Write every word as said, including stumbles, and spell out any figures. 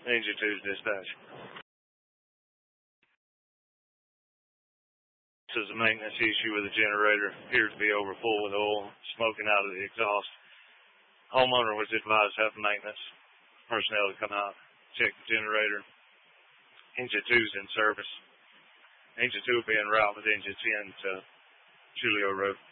Engine two's dispatch. This is a maintenance issue with the generator. Appears to be over full with oil, smoking out of the exhaust. Homeowner was advised to have maintenance personnel to come out, check the generator. Engine two's in service. Engine two will be en route with engine ten to Julio Road.